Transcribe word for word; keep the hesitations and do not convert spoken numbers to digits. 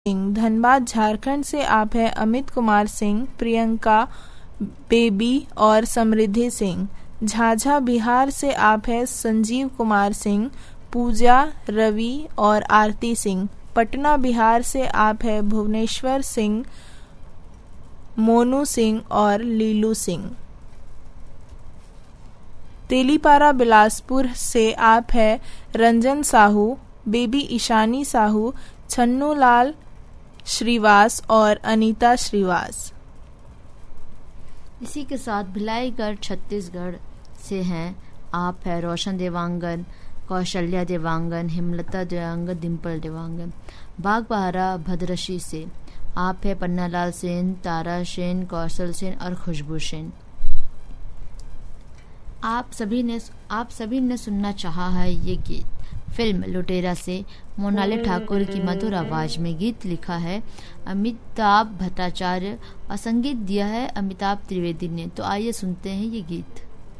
सिंह। धनबाद झारखंड से आप है अमित कुमार सिंह, प्रियंका बेबी और समृद्धि सिंह। झाझा बिहार से आप है संजीव कुमार सिंह, पूजा, रवि और आरती सिंह। पटना बिहार से आप है भुवनेश्वर सिंह, मोनू सिंह और लीलू सिंह। तेलीपारा बिलासपुर से आप है रंजन साहू, बेबी ईशानी साहू, छन्नू लाल श्रीवास और अनीता श्रीवास। इसी के साथ भिलाईगढ़ छत्तीसगढ़ से हैं आप है रोशन देवांगन, कौशल्या देवांगन, हिमलता देवांगन, डिम्पल देवांगन। बागबाहरा भद्रशी से आप है पन्नालाल सेन, तारा सेन, कौशल सेन और खुशबू सेन। आप सभी ने आप सभी ने सुनना चाहा है ये गीत। फिल्म लुटेरा से मोनाली ठाकुर की मधुर आवाज में गीत लिखा है अमिताभ भट्टाचार्य और संगीत दिया है अमिताभ त्रिवेदी ने। तो आइए सुनते हैं ये गीत।